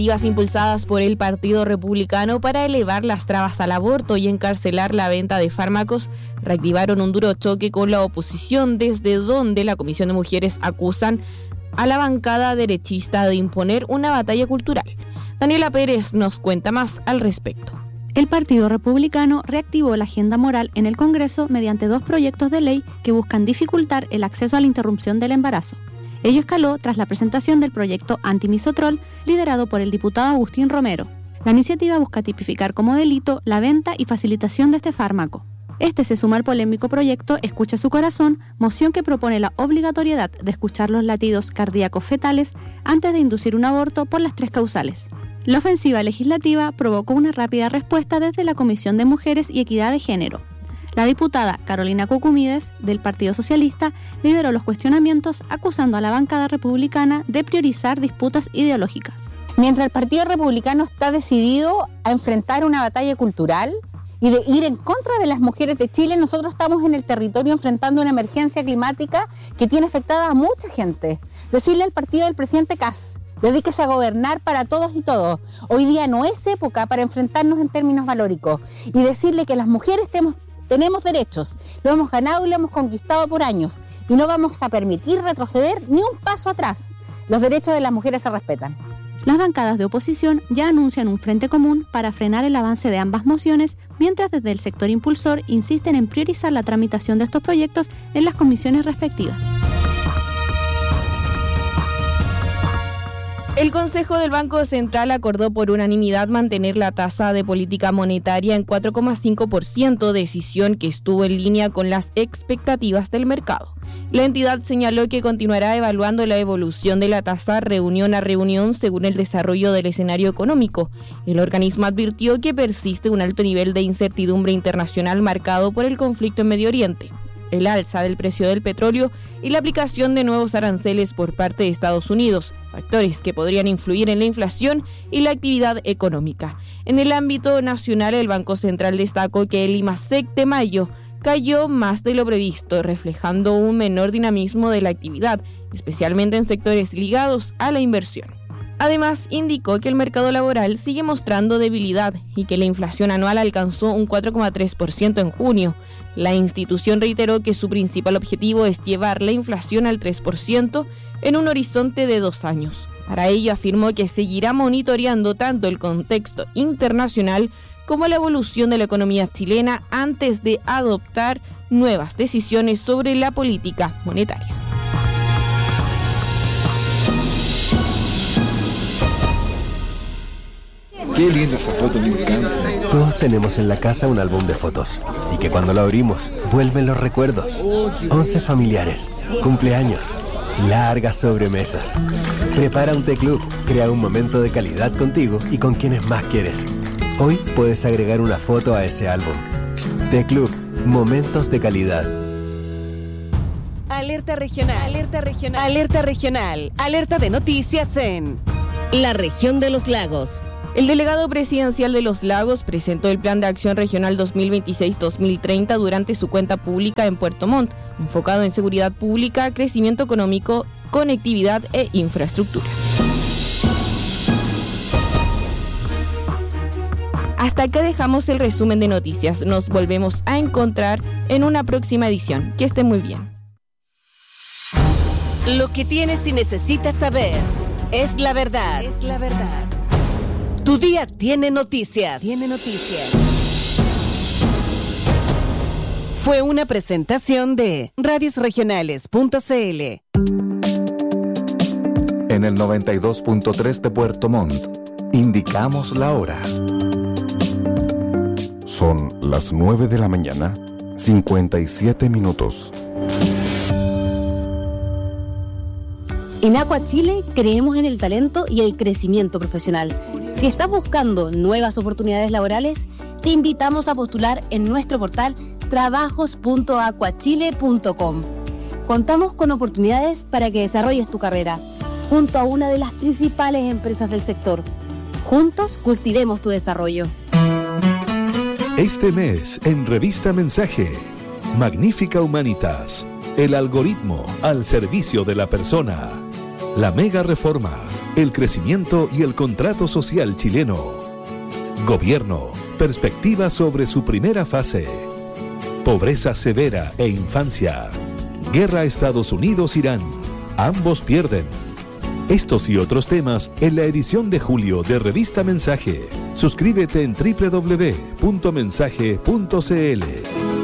Impulsadas por el Partido Republicano para elevar las trabas al aborto y encarcelar la venta de fármacos, reactivaron un duro choque con la oposición, desde donde la Comisión de Mujeres acusan a la bancada derechista de imponer una batalla cultural. Daniela Pérez nos cuenta más al respecto. El Partido Republicano reactivó la agenda moral en el Congreso mediante 2 proyectos de ley que buscan dificultar el acceso a la interrupción del embarazo. Ello escaló tras la presentación del proyecto Antimisotrol, liderado por el diputado Agustín Romero. La iniciativa busca tipificar como delito la venta y facilitación de este fármaco. Este se suma al polémico proyecto Escucha su corazón, moción que propone la obligatoriedad de escuchar los latidos cardíacos fetales antes de inducir un aborto por las 3 causales. La ofensiva legislativa provocó una rápida respuesta desde la Comisión de Mujeres y Equidad de Género. La diputada Carolina Cucumides, del Partido Socialista, lideró los cuestionamientos acusando a la bancada republicana de priorizar disputas ideológicas. Mientras el Partido Republicano está decidido a enfrentar una batalla cultural y de ir en contra de las mujeres de Chile, nosotros estamos en el territorio enfrentando una emergencia climática que tiene afectada a mucha gente. Decirle al partido del presidente Kast: dedíquese a gobernar para todos y todos. Hoy día no es época para enfrentarnos en términos valóricos. Y decirle que las mujeres tenemos derechos, lo hemos ganado y lo hemos conquistado por años. Y no vamos a permitir retroceder ni un paso atrás. Los derechos de las mujeres se respetan. Las bancadas de oposición ya anuncian un frente común para frenar el avance de ambas mociones, mientras desde el sector impulsor insisten en priorizar la tramitación de estos proyectos en las comisiones respectivas. El Consejo del Banco Central acordó por unanimidad mantener la tasa de política monetaria en 4,5%, decisión que estuvo en línea con las expectativas del mercado. La entidad señaló que continuará evaluando la evolución de la tasa reunión a reunión según el desarrollo del escenario económico. El organismo advirtió que persiste un alto nivel de incertidumbre internacional marcado por el conflicto en Medio Oriente, el alza del precio del petróleo y la aplicación de nuevos aranceles por parte de Estados Unidos, factores que podrían influir en la inflación y la actividad económica. En el ámbito nacional, el Banco Central destacó que el IMASEC de mayo cayó más de lo previsto, reflejando un menor dinamismo de la actividad, especialmente en sectores ligados a la inversión. Además, indicó que el mercado laboral sigue mostrando debilidad y que la inflación anual alcanzó un 4,3% en junio. La institución reiteró que su principal objetivo es llevar la inflación al 3% en un horizonte de 2 años. Para ello, afirmó que seguirá monitoreando tanto el contexto internacional como la evolución de la economía chilena antes de adoptar nuevas decisiones sobre la política monetaria. Qué linda esa foto, me encanta. Todos tenemos en la casa un álbum de fotos y que cuando lo abrimos vuelven los recuerdos. 11 familiares, cumpleaños, largas sobremesas. Prepara un T-Club, crea un momento de calidad contigo y con quienes más quieres. Hoy puedes agregar una foto a ese álbum. T-Club, momentos de calidad. Alerta regional, alerta regional, alerta regional, alerta de noticias en la región de los lagos. El delegado presidencial de Los Lagos presentó el Plan de Acción Regional 2026-2030 durante su cuenta pública en Puerto Montt, enfocado en seguridad pública, crecimiento económico, conectividad e infraestructura. Hasta acá dejamos el resumen de noticias. Nos volvemos a encontrar en una próxima edición. Que estén muy bien. Lo que tienes y necesitas saber es la verdad. Es la verdad. Tu día tiene noticias. Tiene noticias. Fue una presentación de radiosregionales.cl. En el 92.3 de Puerto Montt, indicamos la hora. Son las 9 de la mañana, 57 minutos. En Aqua Chile creemos en el talento y el crecimiento profesional. Si estás buscando nuevas oportunidades laborales, te invitamos a postular en nuestro portal trabajos.aquachile.com. Contamos con oportunidades para que desarrolles tu carrera, junto a una de las principales empresas del sector. Juntos cultivemos tu desarrollo. Este mes, en Revista Mensaje, Magnífica Humanitas, el algoritmo al servicio de la persona. La mega reforma. el crecimiento y el contrato social chileno. Gobierno, perspectiva sobre su primera fase. Pobreza severa e infancia. Guerra Estados Unidos-Irán. Ambos pierden. Estos y otros temas en la edición de julio de Revista Mensaje. Suscríbete en www.mensaje.cl.